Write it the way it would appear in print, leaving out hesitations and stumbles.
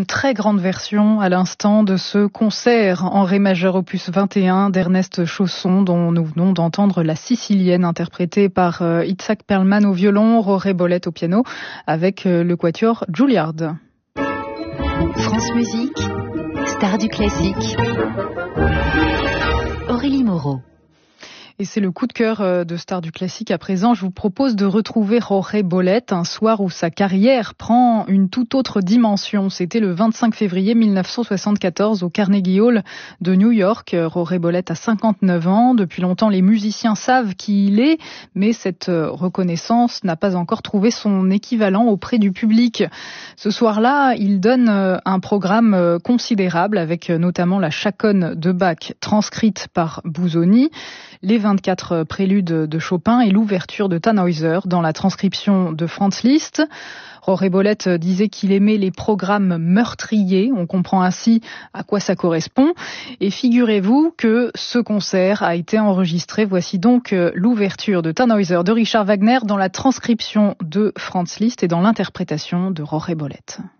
très grande version à l'instant de ce concert en ré majeur opus 21 d'Ernest Chausson dont nous venons d'entendre la Sicilienne interprétée par Itzhak Perlman au violon, Roré Bolette au piano avec le quatuor Juilliard. France Musique, star du classique. Aurélie Moreau. Et c'est le coup de cœur de Star du Classique. À présent, je vous propose de retrouver Roré Bolette un soir où sa carrière prend une toute autre dimension. C'était le 25 février 1974 au Carnegie Hall de New York. Roré Bolette a 59 ans. Depuis longtemps, les musiciens savent qui il est, mais cette reconnaissance n'a pas encore trouvé son équivalent auprès du public. Ce soir-là, il donne un programme considérable avec notamment la chaconne de Bach transcrite par Busoni, les 24 préludes de Chopin et l'ouverture de Tannhäuser dans la transcription de Franz Liszt. Roré Bolette disait qu'il aimait les programmes meurtriers. On comprend ainsi à quoi ça correspond. Et figurez-vous que ce concert a été enregistré. Voici donc l'ouverture de Tannhäuser de Richard Wagner dans la transcription de Franz Liszt et dans l'interprétation de Roré Bolette.